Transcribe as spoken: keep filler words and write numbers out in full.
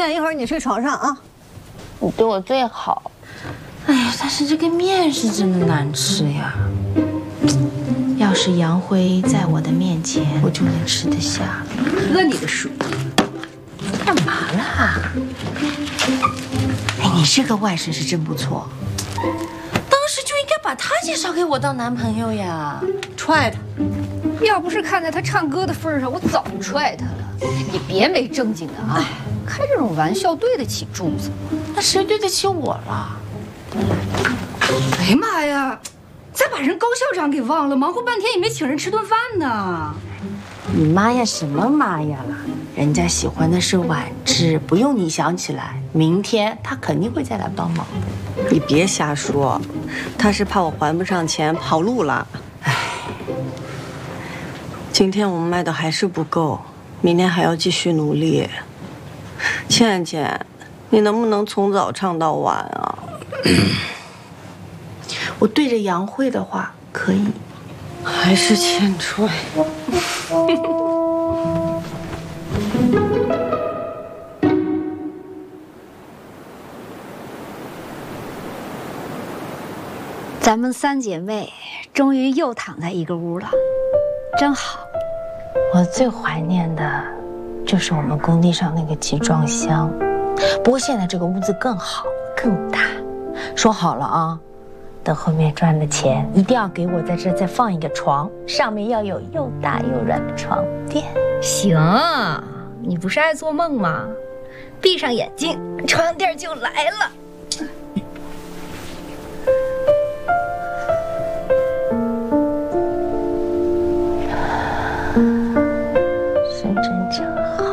面，一会儿你睡床上啊。 你对我最好。哎呀，但是这个面是真的难吃呀。要是杨辉在我的面前，我就能吃得下。 喝你的水。 干嘛啦？哎，你这个外甥是真不错。当时就应该把他介绍给我当男朋友呀。 踹他！ 要不是看在他唱歌的份上，我早踹他了。你别没正经的啊！开这种玩笑对得起柱子吗？ 那谁对得起我了？ 哎呀妈呀！再把人高校长给忘了，忙活半天也没请人吃顿饭呢。 你妈呀，什么妈呀了？人家喜欢的是婉芝，不用你想起来，明天她肯定会再来帮忙的。 你别瞎说，他是怕我还不上钱跑路了。唉，今天我们卖的还是不够，明天还要继续努力。倩倩，你能不能从早唱到晚啊？ 我对着杨慧的话可以， 还是欠踹。 咱们三姐妹终于又躺在一个屋了，真好。 我最怀念的就是我们工地上那个集装箱，不过现在这个屋子更好更大。说好了啊，等后面赚了钱，一定要给我在这再放一个床，上面要有又大又软的床垫。 行，你不是爱做梦吗？闭上眼睛，床垫就来了。 睡真真好。